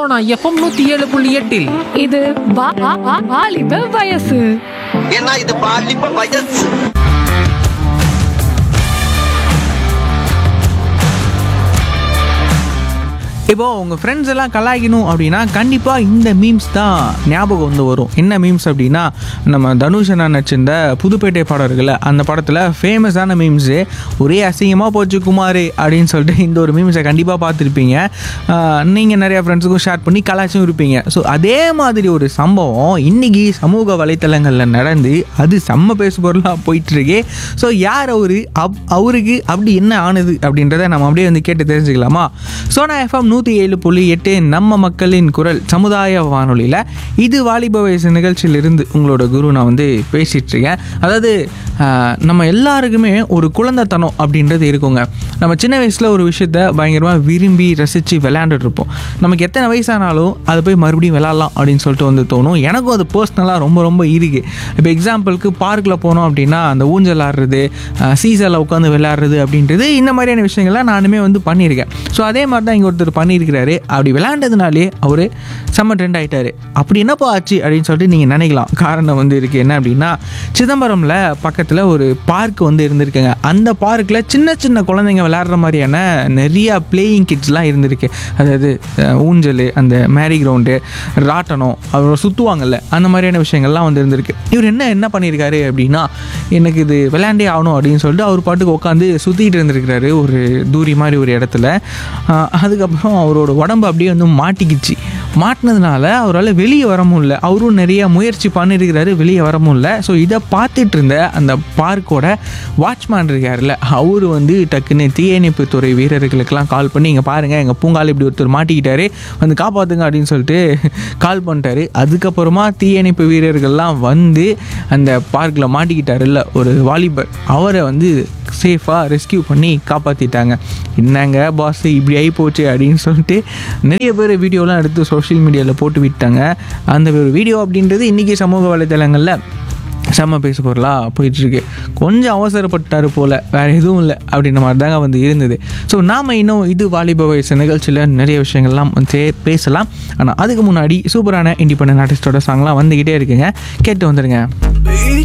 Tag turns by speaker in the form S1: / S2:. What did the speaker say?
S1: Sona FM 107.8
S2: இது வாலிப வயசு.
S3: ஏன்னா இது பாலிப்ப வயசு.
S4: இப்போது உங்கள் ஃப்ரெண்ட்ஸ் எல்லாம் கலாய்க்கணும் அப்படின்னா கண்டிப்பாக இந்த மீம்ஸ் தான் ஞாபகம் வந்து வரும். என்ன மீம்ஸ் அப்படின்னா, நம்ம தனுஷ் அண்ணா நடிச்சிருந்த புதுப்பேட்டை படம் இருக்குல்ல, அந்த படத்தில் ஃபேமஸான மீம்ஸு ஒரே அசிங்கமாக போச்சு குமார் அப்படின்னு சொல்லிட்டு இந்த ஒரு மீம்ஸை கண்டிப்பாக பார்த்துருப்பீங்க. நீங்கள் நிறையா ஃப்ரெண்ட்ஸுக்கும் ஷேர் பண்ணி கலாய்ச்சும் இருப்பீங்க. ஸோ அதே மாதிரி ஒரு சம்பவம் இன்றைக்கி சமூக வலைத்தளங்களில் நடந்து அது செம்ம பேசு பொருளாக போயிட்டுருக்கு. ஸோ யார் அவருக்கு அப்படி என்ன ஆனது அப்படின்றத நம்ம அப்படியே வந்து கேட்டு தெரிஞ்சுக்கலாமா? சோனா எஃப்எம் 107.8 நம்ம மக்களின் குரல் சமுதாய வானொலியில் இது வாலிப வயசு நிகழ்ச்சியிலிருந்து உங்களோட குரு நான் வந்து பேசிகிட்ருக்கேன். அதாவது நம்ம எல்லாருக்குமே ஒரு குழந்தைத்தனம் அப்படின்றது இருக்குங்க. நம்ம சின்ன வயசில் ஒரு விஷயத்த பயங்கரமாக விரும்பி ரசித்து விளையாண்டுட்ருப்போம். நமக்கு எத்தனை வயசானாலும் அதை போய் மறுபடியும் விளையாடலாம் அப்படின்னு சொல்லிட்டு வந்து தோணும். எனக்கும் அது பர்சனலாக ரொம்ப ரொம்ப இருக்குது. இப்போ எக்ஸாம்பிளுக்கு பார்க்கில் போனோம் அப்படின்னா அந்த ஊஞ்சல் ஆடுறது, சீசரில் உட்காந்து விளையாடுறது அப்படின்றது இந்த மாதிரியான விஷயங்கள்லாம் நானுமே வந்து பண்ணியிருக்கேன். ஸோ அதே மாதிரி தான் இங்கே ஒருத்தர் பண்ணியிருக்கிறாரு. அப்படி விளையாண்டதுனாலே அவர் செம்ம ட்ரெண்ட் ஆகிட்டார். அப்படி என்னப்பா ஆச்சு அப்படின்னு சொல்லிட்டு நீங்கள் நினைக்கலாம். காரணம் வந்து இருக்குது. என்ன அப்படின்னா, சிதம்பரமில் பக்கத்தில் ஒரு பார்க் வந்து இருந்திருக்குங்க. அந்த பார்க்கில் சின்ன சின்ன குழந்தைங்க விளையாடுற மாதிரியான நிறையா பிளேயிங் கிட்ஸ்லாம் இருந்திருக்கு. அதாவது ஊஞ்சல், அந்த மேரி கிரவுண்டு, ராட்டனம், அவர் சுற்றுவாங்கல்ல, அந்த மாதிரியான விஷயங்கள்லாம் வந்து இருந்திருக்கு. இவர் என்ன பண்ணியிருக்காரு அப்படின்னா, எனக்கு இது விளையாண்டே ஆகணும் அப்படின்னு சொல்லிட்டு அவர் பாட்டுக்கு உட்காந்து சுற்றிக்கிட்டு இருந்திருக்கிறாரு ஒரு தூரி மாதிரி ஒரு இடத்துல. அதுக்கப்புறம் அவரோட உடம்பு அப்படியே வந்து மாட்டிக்கிச்சு. மாட்டினதுனால அவரால் வெளியே வர முடியல. அவரும் நிறைய முயற்சி பண்ணியிருக்கிறாரு, வெளியே வர முடியல. ஸோ இதை பார்த்துட்டு இருந்த அந்த பார்க்கோட வாட்ச்மேன் இருக்காருல்ல, அவர் வந்து டக்குன்னு தீயணைப்பு துறை வீரர்களுக்கெல்லாம் கால் பண்ணி, இங்கே பாருங்கள் எங்கள் பூங்கால் இப்படி ஒருத்தர் மாட்டிக்கிட்டாரு, வந்து காப்பாற்றுங்க அப்படின்னு சொல்லிட்டு கால் பண்ணிட்டாரு. அதுக்கப்புறமா தீயணைப்பு வீரர்கள்லாம் வந்து அந்த பார்க்கில் மாட்டிக்கிட்டாருல்ல ஒரு வாலிபர், அவரை வந்து சேஃபாக ரெஸ்கியூ பண்ணி காப்பாற்றிட்டாங்க. என்னங்க பாஸ் இப்படி ஆகி போச்சு அப்படின்னு சொல்லிட்டு நிறைய பேர் வீடியோலாம் எடுத்து சோஷியல் மீடியாவில் போட்டு விட்டாங்க. அந்த ஒரு வீடியோ அப்படின்றது இன்றைக்கி சமூக வலைத்தளங்களில் செம்ம பேச பொருளாக போயிட்டுருக்கு. கொஞ்சம் அவசரப்பட்டார் போல், வேறு எதுவும் இல்லை அப்படின்ற மாதிரி தாங்க வந்து இருந்தது. ஸோ நாம் இன்னும் இது வாலிப வயசு நிகழ்ச்சியில் நிறைய விஷயங்கள்லாம் வந்து பேசலாம். ஆனால் அதுக்கு முன்னாடி சூப்பரான இண்டிபெண்டன்ட் ஆர்டிஸ்டோட சாங்லாம் வந்துக்கிட்டே இருக்குங்க, கேட்டு வந்துடுங்க.